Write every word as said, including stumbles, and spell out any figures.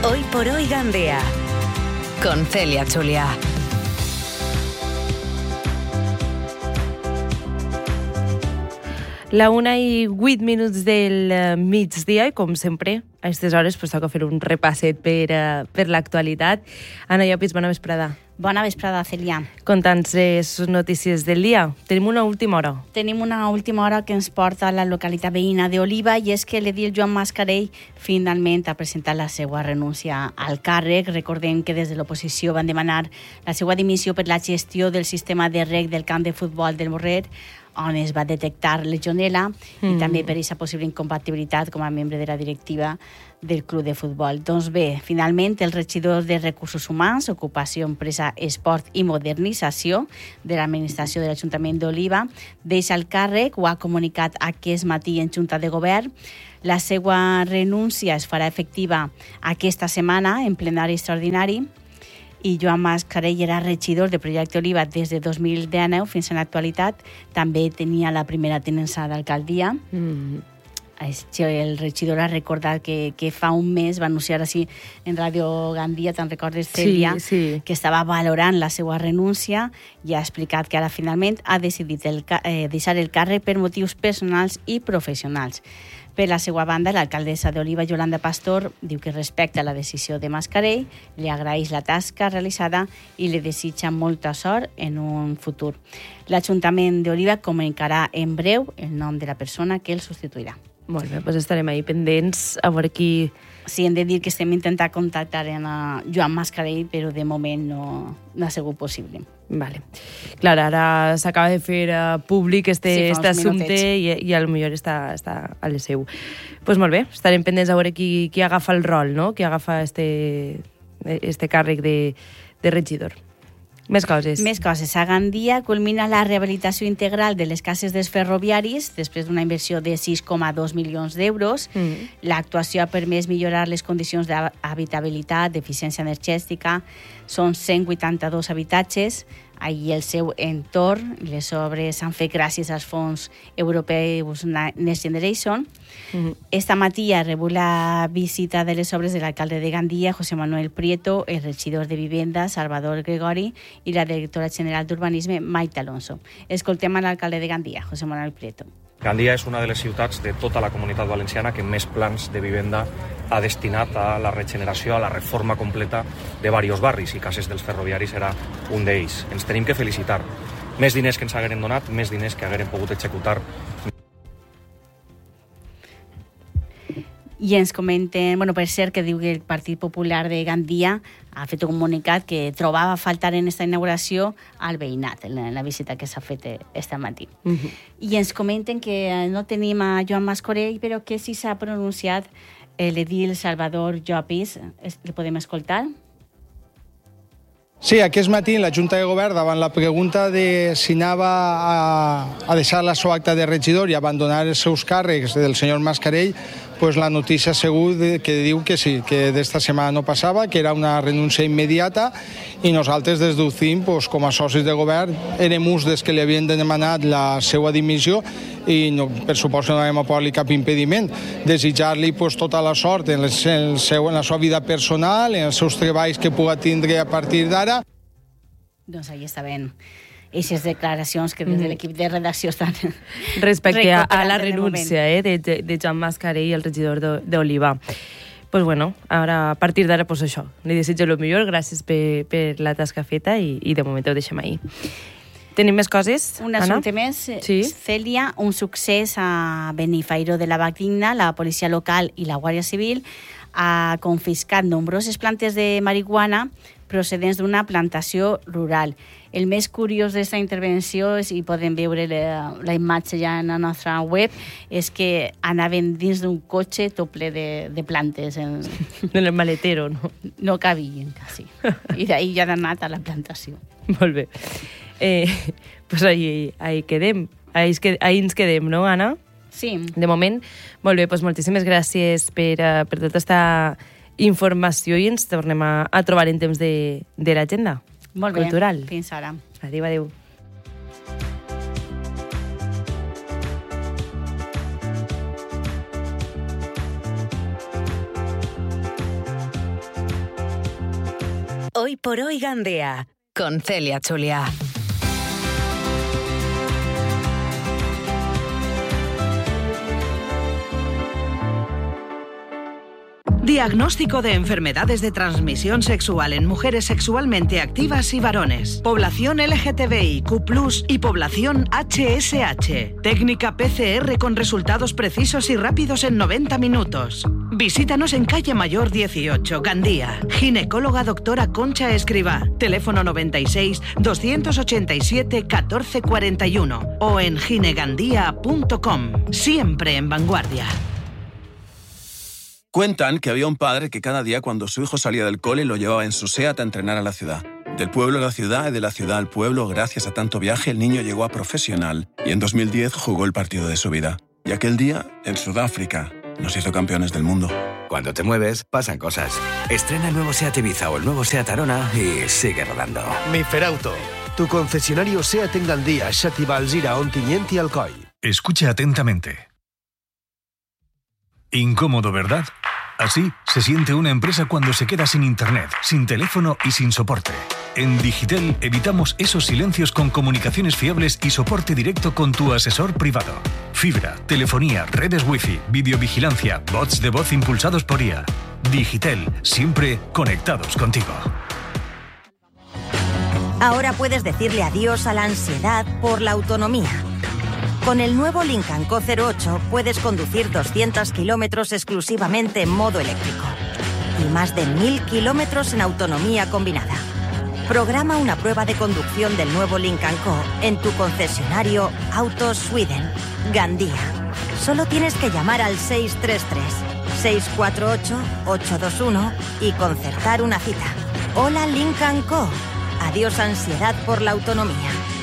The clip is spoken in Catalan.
Hoy por hoy Gandía, con Celia Chulia. La una i vuit minuts del migdia i, com sempre, a aquestes hores pues, toca fer un repasset per, uh, per l'actualitat. Anna Llopis, bona vesprada. Bona vesprada, Celia. Conta'ns les notícies del dia. Tenim una última hora. Tenim una última hora que ens porta a la localitat veïna d'Oliva i és que l'edil Joan Mascarell finalment ha presentat la seva renúncia al càrrec. Recordem que des de l'oposició van demanar la seva dimissió per la gestió del sistema de reg del camp de futbol del Morrer, on es va detectar legionela, mm. i també per aquesta possible incompatibilitat com a membre de la directiva del club de futbol. Doncs bé, finalment el regidor de Recursos Humans, Ocupació, Empresa, Esport i Modernització de l'administració de l'Ajuntament d'Oliva deixa el càrrec, ho ha comunicat aquest matí en Junta de Govern. La seva renúncia es farà efectiva aquesta setmana en plenari extraordinari. I Joan Mascarell era regidor de Projecte Oliva des de dos mil dinou fins a l'actualitat. També tenia la primera tinença d'alcaldia. Mm. El regidor ha recordat que, que fa un mes va anunciar així en Ràdio Gandia, te'n recordes, Celia, sí, sí. que estava valorant la seva renúncia i ha explicat que ara finalment ha decidit el, eh, deixar el càrrec per motius personals i professionals. Per la seva banda, l'alcaldessa d'Oliva, Yolanda Pastor, diu que respecta la decisió de Mascarell, li agraeix la tasca realitzada i li desitja molta sort en un futur. L'Ajuntament d'Oliva comunicarà en breu el nom de la persona que el substituirà. Molt bé, doncs estarem ahí pendents a veure qui... Sí, hem de dir que estem intentant contactar a Joan Mascarell, però de moment no, no ha sigut possible. Vale. Clar, ara s'acaba de fer uh, públic este, sí, este assumpte i, i a lo millor està, està a les seu. Doncs pues molt bé, estarem pendents a veure qui, qui agafa el rol, no? Qui agafa este, este càrrec de, de regidor. Més coses. Més coses. A Gandia culmina la rehabilitació integral de les cases dels ferroviaris després d'una inversió de sis coma dos milions d'euros. Mm. L'actuació ha permès millorar les condicions d'habitabilitat, d'eficiència energètica. Són cent vuitanta-dos habitatges i el seu entorn. Les obres s'han fet gràcies als fons europeus Next Generation. Mm-hmm. Esta matí ha rebut la visita de les obres de l'alcalde de Gandia, José Manuel Prieto, el regidor de Vivenda, Salvador Gregori, i la directora general d'Urbanisme, Maite Alonso. Escoltem a l'alcalde de Gandia, José Manuel Prieto. Gandia és una de les ciutats de tota la comunitat valenciana que més plans de vivenda ha destinat a la regeneració, a la reforma completa de diversos barris, i Cases dels Ferroviaris era un d'ells. Ens tenim que felicitar. Més diners que ens hagueren donat, més diners que hagueren pogut executar. I ens comenten, bueno, per cert, que diu que el Partit Popular de Gandia ha fet un comunicat que trobava a faltar en aquesta inauguració al veïnat, en la, en la visita que s'ha fet este matí. Uh-huh. I ens comenten que no tenim a Joan Mascarell, però que sí s'ha pronunciat l'edil Salvador Llopis. El podem escoltar? Sí, aquest matí la Junta de Govern, davant la pregunta de si anava a, a deixar la seva acta de regidor i abandonar els seus càrrecs del senyor Mascarell, pues la notícia ha sigut que diu que sí, que d'esta setmana no passava, que era una renúncia immediata, i nosaltres des d'U C I M, pues, com a socis de govern, érem uns des que li havien demanat la seva dimissió i no, per supost no vam posar-li cap impediment. Desitjar-li pues, tota la sort en, les, en, el seu, en la seva vida personal, en els seus treballs que pugui tindre a partir d'ara. Doncs ahí està ben. Aquestes declaracions que des de l'equip de redacció estan... Respecte a, a la renúncia eh, de, de Joan Mascarell, el regidor d'Oliva. Pues bueno, ara, a partir d'ara, pues això, li desitjo el millor, gràcies per, per la tasca feta i, i de moment ho deixem ahir. Tenim més coses, Un Anna? assumpte més, Sí. Celia, un succés a Benifairó de la Vagdigna, la policia local i la Guàrdia Civil ha confiscat nombroses plantes de marihuana procedents d'una plantació rural. El més curiós d'aquesta intervenció, i podem veure la, la imatge ja en la nostra web, és que anaven dins d'un cotxe tot ple de, de plantes. En... En el maletero, no? No cabien, quasi. I d'ahir ja han anat a la plantació. Molt bé. Eh, pues ahí, ahí quedem. Ahí, ahí ens quedem, no, Anna? Sí. De moment, molt bé, doncs moltíssimes gràcies per, uh, per tota aquesta informació i ens tornem a, a trobar en temps de, de l'agenda cultural. Molt bé, fins ara. Adéu, adéu. Hoy por hoy Gandía, con Celia Chulia. Diagnóstico de enfermedades de transmisión sexual en mujeres sexualmente activas y varones. Población L G T B I Q plus, y población H S H. Técnica P C R con resultados precisos y rápidos en noventa minutos. Visítanos en Calle Mayor dieciocho, Gandía. Ginecóloga doctora Concha Escribá. Teléfono noventa y seis, doscientos ochenta y siete, catorce cuarenta y uno o en ginegandía punto com. Siempre en vanguardia. Cuentan que había un padre que cada día cuando su hijo salía del cole lo llevaba en su SEAT a entrenar a la ciudad. Del pueblo a la ciudad y de la ciudad al pueblo, gracias a tanto viaje, el niño llegó a profesional y en dos mil diez jugó el partido de su vida. Y aquel día, en Sudáfrica, nos hizo campeones del mundo. Cuando te mueves, pasan cosas. Estrena el nuevo SEAT Ibiza o el nuevo SEAT Arona y sigue rodando. Mi Ferauto, tu concesionario SEAT en Gandía, Xàtiva, Alzira, Ontinyent y Alcoi. Escucha atentamente. Incómodo, ¿verdad? Así se siente una empresa cuando se queda sin internet, sin teléfono y sin soporte. En Digitel evitamos esos silencios con comunicaciones fiables y soporte directo con tu asesor privado. Fibra, telefonía, redes wifi, videovigilancia, bots de voz impulsados por I A. Digitel, siempre conectados contigo. Ahora puedes decirle adiós a la ansiedad por la autonomía. Con el nuevo Lincoln Co cero ocho puedes conducir doscientos kilómetros exclusivamente en modo eléctrico y más de mil kilómetros en autonomía combinada. Programa una prueba de conducción del nuevo Lincoln Co en tu concesionario Autos Sweden, Gandía. Solo tienes que llamar al seis tres tres, seis cuatro ocho, ocho dos uno y concertar una cita. Hola Lincoln Co. Adiós ansiedad por la autonomía.